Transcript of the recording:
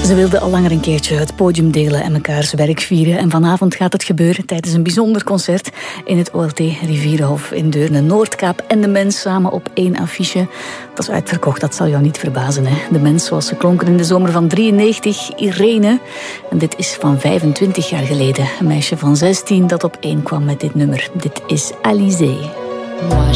Ze wilden al langer een keertje het podium delen en mekaars werk vieren. En vanavond gaat het gebeuren tijdens een bijzonder concert in het OLT Rivierenhof in Deurne. Noordkaap en De Mens samen op 1 affiche. Dat is uitverkocht, dat zal jou niet verbazen. Hè? De Mens zoals ze klonken in de zomer van 93, Irene. En dit is van 25 jaar geleden. Een meisje van 16 dat op 1 kwam met dit nummer. Dit is Alizé. Moi